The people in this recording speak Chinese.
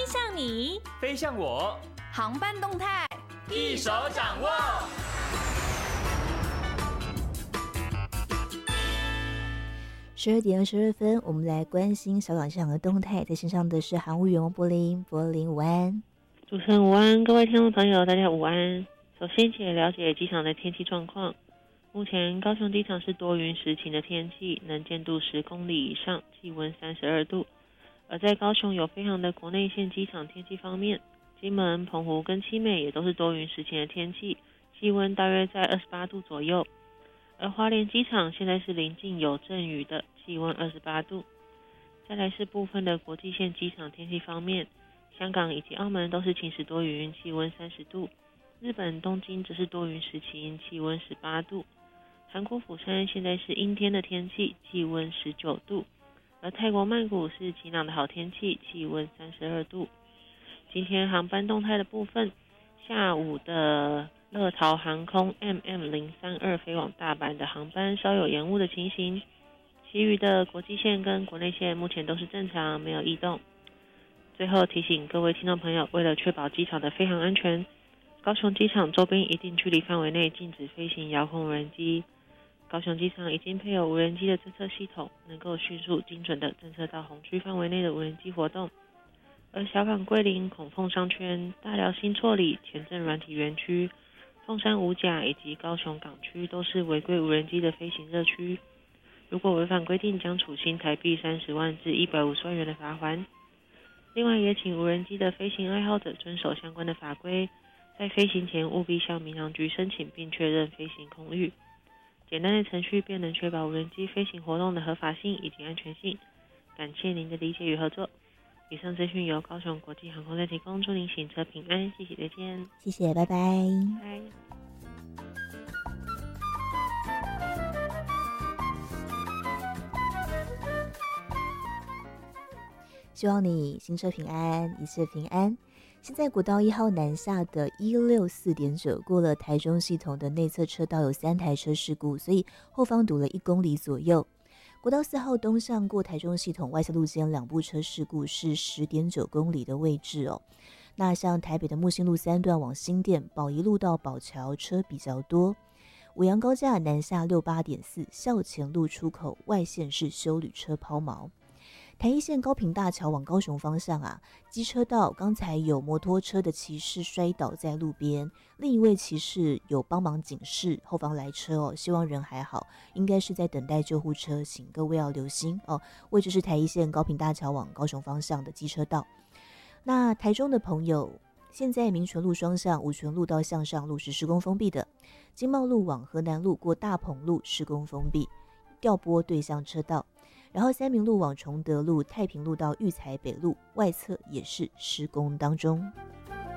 向你， 飞向我， 航班动态一手掌握。 12:22，我们来关心小港机场的动态。在线上的是航务员王柏林，柏林午安。 主持人午安，各位听众朋友，大家午安。首先，请了解机场的天气状况。目前高雄机场是多云时晴的天气，能见度10公里以上，气温32度。而在高雄有飞航的国内线机场天气方面，金门、澎湖跟七美也都是多云时晴的天气，气温大约在28度左右。而花莲机场现在是临近有阵雨的，气温28度。再来是部分的国际线机场天气方面，香港以及澳门都是晴时多云，气温30度。日本东京则是多云时晴，气温18度。韩国釜山现在是阴天的天气，气温19度。而泰国曼谷是晴朗的好天气，气温32度。今天航班动态的部分，下午的乐桃航空 MM032 飞往大阪的航班稍有延误的情形，其余的国际线跟国内线目前都是正常，没有异动。最后提醒各位听众朋友，为了确保机场的飞航安全，高雄机场周边一定距离范围内禁止飞行遥控无人机。高雄机场已经配有无人机的侦测系统，能够迅速精准地侦测到红区范围内的无人机活动。而小港桂林、孔凤商圈、大寮新厝里、前镇软体园区、凤山五甲以及高雄港区都是违规无人机的飞行热区，如果违反规定，将处新台币30万至150万元的罚锾。另外也请无人机的飞行爱好者遵守相关的法规，在飞行前务必向民航局申请并确认飞行空域。简单的程序便能确保无人机飞行活动的合法性以及安全性。感谢您的理解与合作。以上资讯由高雄国际航空队提供，祝您行车平安，谢谢，再见。 谢谢，拜拜。 拜。 希望你行车平安，一切平安。现在国道1号南下的164.9过了台中系统的内侧车道有3台车事故，所以后方堵了1公里左右。国道4号东向过台中系统外侧路间2部车事故是10.9公里的位置哦。那像台北的木星路3段往新店、宝仪路到宝桥车比较多。五杨高架南下68.4校前路出口外线是休旅车抛锚。台一线高屏大桥往高雄方向机车道刚才有摩托车的骑士摔倒在路边，另一位骑士有帮忙警示后方来车哦，希望人还好，应该是在等待救护车，请各位要留心哦。位置是台一线高屏大桥往高雄方向的机车道。那台中的朋友，现在民权路双向五权路到向上路是施工封闭的，经贸路往河南路过大鹏路施工封闭，调拨对向车道。然后三民路往崇德路、太平路到育才北路外侧也是施工当中。